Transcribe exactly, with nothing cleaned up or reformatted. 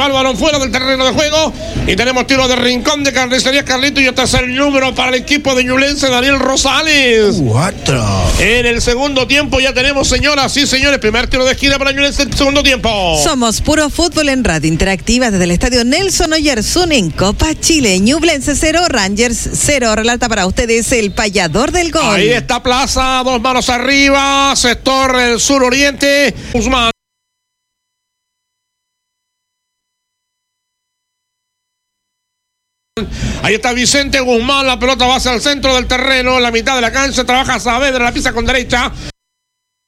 el balón fuera del terreno de juego. Y tenemos tiro de rincón de Carnicería Carlito. Y este es el número para el equipo de Ñublense, Daniel Rosales. Cuatro. En el segundo tiempo ya tenemos, señoras y señores, primer tiro de esquina para Ñublense en el segundo tiempo. Somos Puro Fútbol en Radio Interactiva desde el estadio Nelson Oyarzún en Copa Chile. Ñublense cero, Rangers cero. Relata para ustedes el payador del gol. Ahí está Plaza, dos manos arriba, sector el suroriente. Guzmán. Ahí está Vicente Guzmán, la pelota va hacia el centro del terreno, en la mitad de la cancha, trabaja Saavedra, la pisa con derecha.